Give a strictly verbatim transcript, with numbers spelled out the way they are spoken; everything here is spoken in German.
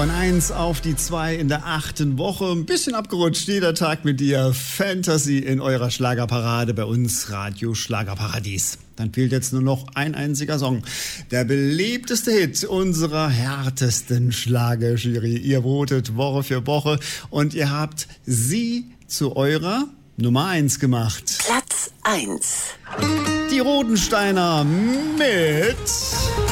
Von eins auf die zwei in der achten Woche. Ein bisschen abgerutscht. Jeder Tag mit dir. Fantasy in eurer Schlagerparade bei uns. Radio Schlagerparadies. Dann fehlt jetzt nur noch ein einziger Song. Der beliebteste Hit unserer härtesten Schlagerjury. Ihr votet Woche für Woche und ihr habt sie zu eurer Nummer eins gemacht. Platz eins. Die Rodensteiner mit